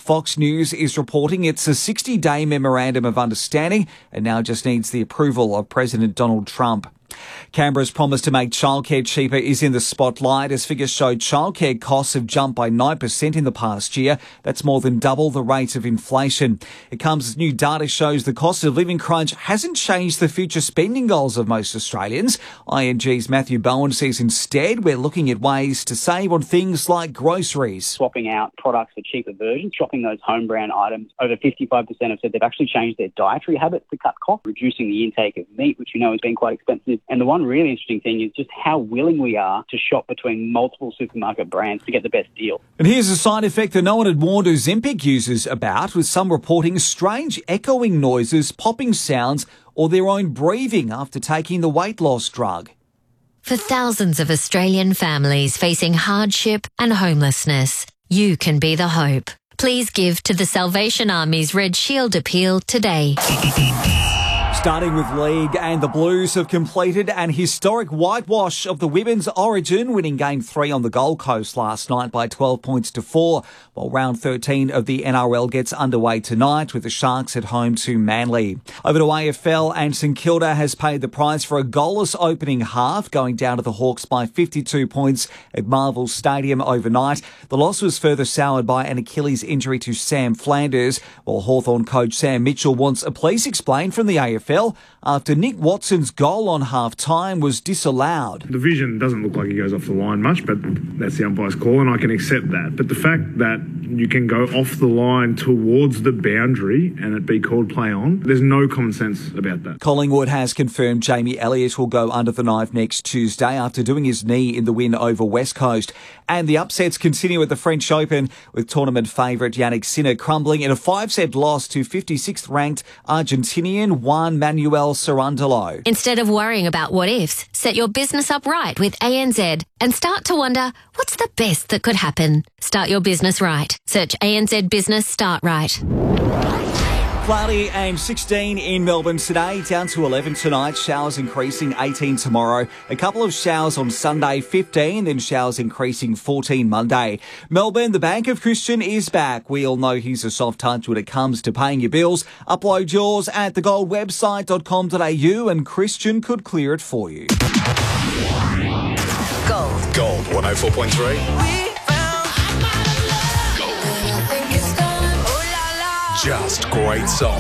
Fox News is reporting it's a 60-day memorandum of understanding and now just needs the approval of President Donald Trump. Canberra's promise to make childcare cheaper is in the spotlight as figures show childcare costs have jumped by 9% in the past year. That's more than double the rate of inflation. It comes as new data shows the cost of living crunch hasn't changed the future spending goals of most Australians. ING's Matthew Bowen says instead we're looking at ways to save on things like groceries. Swapping out products for cheaper versions, shopping those home brand items. Over 55% have said they've actually changed their dietary habits to cut costs, reducing the intake of meat, which has been quite expensive. And the one really interesting thing is just how willing we are to shop between multiple supermarket brands to get the best deal. And here's a side effect that no one had warned Ozempic users about, with some reporting strange echoing noises, popping sounds, or their own breathing after taking the weight loss drug. For thousands of Australian families facing hardship and homelessness, you can be the hope. Please give to the Salvation Army's Red Shield appeal today. Starting with League, and the Blues have completed an historic whitewash of the Women's Origin, winning Game 3 on the Gold Coast last night by 12 points to 4, while Round 13 of the NRL gets underway tonight with the Sharks at home to Manly. Over to AFL, and St Kilda has paid the price for a goalless opening half, going down to the Hawks by 52 points at Marvel Stadium overnight. The loss was further soured by an Achilles injury to Sam Flanders, while Hawthorn coach Sam Mitchell wants a police explain from the AFL after Nick Watson's goal on half-time was disallowed. The vision doesn't look like he goes off the line much, but that's the umpire's call, and I can accept that. But the fact that you can go off the line towards the boundary and it be called play on, there's no common sense about that. Collingwood has confirmed Jamie Elliott will go under the knife next Tuesday after doing his knee in the win over West Coast. And the upsets continue at the French Open, with tournament favourite Jannik Sinner crumbling in a 5-set loss to 56th ranked Argentinian Juan Manuel Cerundolo. Instead of worrying about what ifs, set your business up right with ANZ and start to wonder, what's the best that could happen? Start your business right. Search ANZ Business Start Right. Cloudy and 16 in Melbourne today, down to 11 tonight, showers increasing 18 tomorrow, a couple of showers on Sunday 15, then showers increasing 14 Monday. Melbourne, the Bank of Christian is back. We all know he's a soft touch when it comes to paying your bills. Upload yours at thegoldwebsite.com.au and Christian could clear it for you. Gold 104.3. Just great songs.